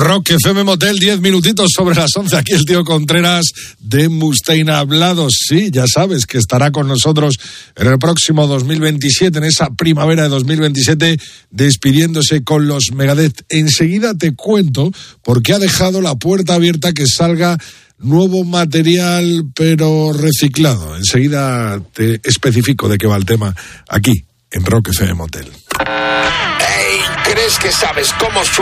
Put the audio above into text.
Rock FM Motel, 10 minutitos sobre las 11. Aquí el tío Contreras de Mustaine Hablado. Sí, ya sabes que estará con nosotros en el próximo 2027, en esa primavera de 2027, despidiéndose con los Megadeth. Enseguida te cuento porque ha dejado la puerta abierta que salga nuevo material, pero reciclado. Enseguida te especifico de qué va el tema aquí, en Rock FM Motel. Hey, ¿crees que sabes cómo suena